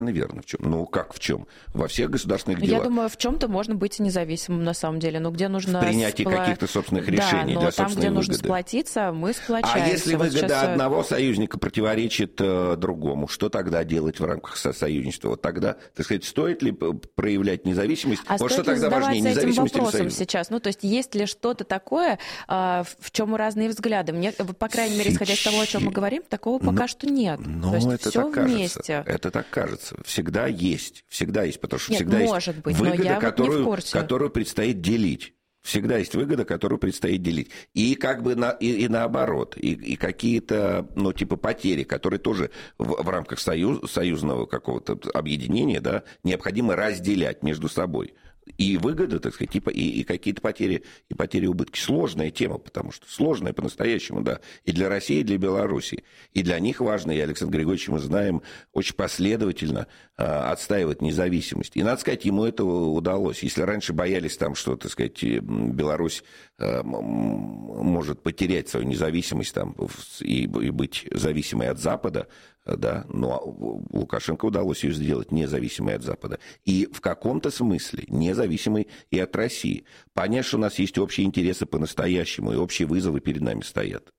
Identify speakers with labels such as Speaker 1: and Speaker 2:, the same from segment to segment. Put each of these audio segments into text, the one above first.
Speaker 1: Верно, в чем? Ну, как в чем? Во всех государственных делах.
Speaker 2: Я думаю, в чем-то можно быть независимым на самом деле, но где нужно...
Speaker 1: В принятии каких-то собственных решений для собственной выгоды.
Speaker 2: Да, но там, где нужно сплотиться, мы сплочаемся.
Speaker 1: А если выгода одного союзника противоречит другому, что тогда делать в рамках союзничества? Вот тогда, так сказать, стоит ли проявлять независимость?
Speaker 2: А
Speaker 1: вот
Speaker 2: стоит
Speaker 1: что
Speaker 2: ли
Speaker 1: тогда важнее, независимость или союз?
Speaker 2: Сейчас? Ну, то есть есть ли что-то такое, в чем разные взгляды? Мне, по крайней мере, исходя из того, о чем мы говорим, такого пока что нет. То есть
Speaker 1: это
Speaker 2: все
Speaker 1: так кажется.
Speaker 2: вместе.
Speaker 1: Это так кажется. Всегда есть, потому что
Speaker 2: Нет,
Speaker 1: всегда
Speaker 2: может
Speaker 1: есть
Speaker 2: быть,
Speaker 1: выгода,
Speaker 2: вот
Speaker 1: которую предстоит делить. Всегда есть выгода, которую предстоит делить. И как бы и наоборот. И какие-то, типа потери, которые тоже в рамках союзного какого-то объединения, да, необходимо разделять между собой. И выгоды, так сказать, и какие-то потери, и потери убытки. Сложная тема, потому что сложная по-настоящему, да, и для России, и для Белоруссии. И для них важно, и Александр Григорьевич, мы знаем, очень последовательно отстаивать независимость. И, надо сказать, ему это удалось. Если раньше боялись там, что, так сказать, Беларусь может потерять свою независимость там, и быть зависимой от Запада, да, но Лукашенко удалось ее сделать независимой от Запада. И в каком-то смысле независимой и от России. Понять, что у нас есть общие интересы по-настоящему, и общие вызовы перед нами стоят.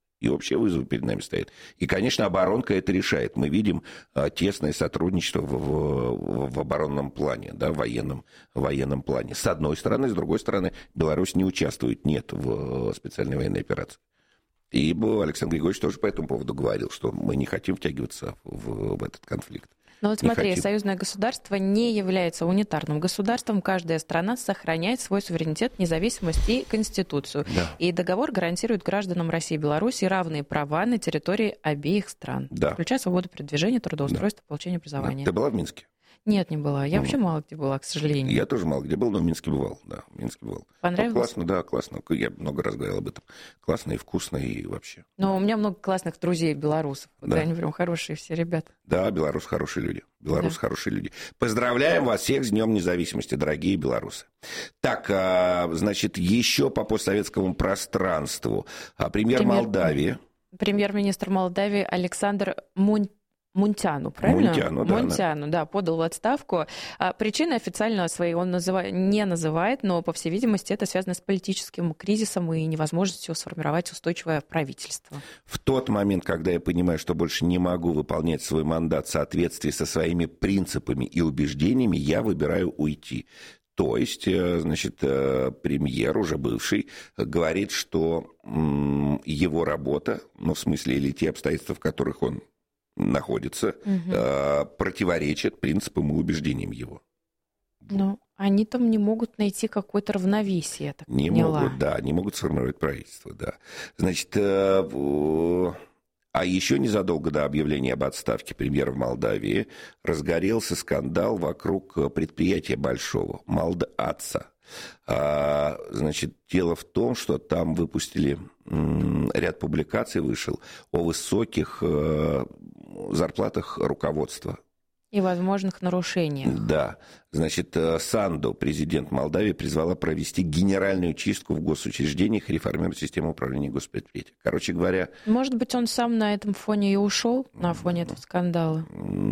Speaker 1: И, конечно, оборонка это решает. Мы видим тесное сотрудничество в оборонном плане, да, в военном плане. С одной стороны, с другой стороны, Беларусь не участвует, в специальной военной операции. И Александр Григорьевич тоже по этому поводу говорил, что мы не хотим втягиваться в этот конфликт.
Speaker 2: Но вот смотри, союзное государство не является унитарным государством. Каждая страна сохраняет свой суверенитет, независимость и конституцию. Да. И договор гарантирует гражданам России и Беларуси равные права на территории обеих стран, включая свободу передвижения, трудоустройства, получения образования.
Speaker 1: Ты была в Минске?
Speaker 2: Нет, не была. Я вообще мало где была, к сожалению.
Speaker 1: Я тоже мало где был, но в Минске бывал. Да, в Минске бывал.
Speaker 2: Понравилось?
Speaker 1: Классно, да, классно. Я много раз говорил об этом. Классно и вкусно, и вообще.
Speaker 2: Но у меня много классных друзей белорусов. Да. Они прям хорошие все ребята.
Speaker 1: Да, белорусы хорошие люди. Хорошие люди. Поздравляем вас всех с Днем независимости, дорогие белорусы. Так, значит, еще по постсоветскому пространству.
Speaker 2: Премьер-министр Молдавии Александр Мунтяну, правильно? Мунтяну, да, подал в отставку. Причины официально свои он не называет, но, по всей видимости, это связано с политическим кризисом и невозможностью сформировать устойчивое правительство.
Speaker 1: В тот момент, когда я понимаю, что больше не могу выполнять свой мандат в соответствии со своими принципами и убеждениями, я выбираю уйти. То есть, значит, премьер, уже бывший, говорит, что его работа, в смысле, или те обстоятельства, в которых он находится, противоречат принципам и убеждениям его.
Speaker 2: Но они там не могут найти какое-то равновесие, я так поняла.
Speaker 1: Не могут сформировать правительство, да. Значит, а еще незадолго до объявления об отставке премьера в Молдавии разгорелся скандал вокруг предприятия большого, Молдатса. Значит, дело в том, что там выпустили ряд публикаций, вышел о высоких зарплатах руководства.
Speaker 2: И возможных нарушениях.
Speaker 1: Да. Значит, Санду, президент Молдавии, призвала провести генеральную чистку в госучреждениях и реформировать систему управления госпредприятием. Короче говоря...
Speaker 2: Может быть, он сам на этом фоне и ушел, на фоне этого скандала?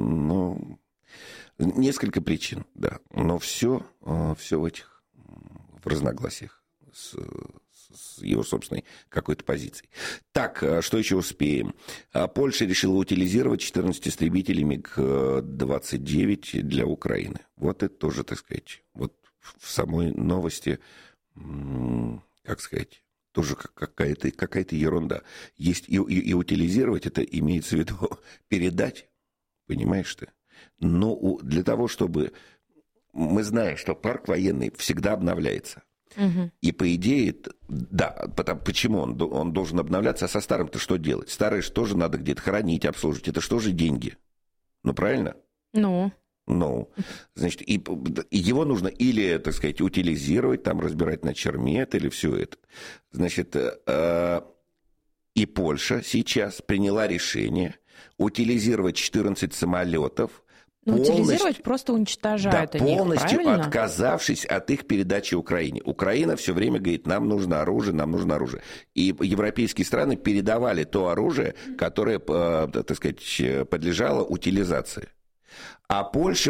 Speaker 1: Несколько причин, да. Но все в разногласиях с его собственной какой-то позицией. Так, что еще успеем? Польша решила утилизировать 14 истребителей МиГ-29 для Украины. Вот это тоже, так сказать, вот в самой новости, как сказать, тоже какая-то ерунда. Есть и утилизировать, это имеется в виду передать, понимаешь ты? Но для того, чтобы... Мы знаем, что парк военный всегда обновляется. Угу. И по идее, да, почему он должен обновляться, а со старым-то что делать? Старое что же надо где-то хранить, обслуживать? Это что же деньги? Правильно? Значит, и его нужно или, так сказать, утилизировать, там разбирать на чермет или все это. Значит, и Польша сейчас приняла решение утилизировать 14 самолетов.
Speaker 2: Утилизировать просто уничтожают они их,
Speaker 1: полностью
Speaker 2: правильно?
Speaker 1: Отказавшись от их передачи Украине. Украина все время говорит, нам нужно оружие. И европейские страны передавали то оружие, которое, так сказать, подлежало утилизации. А Польша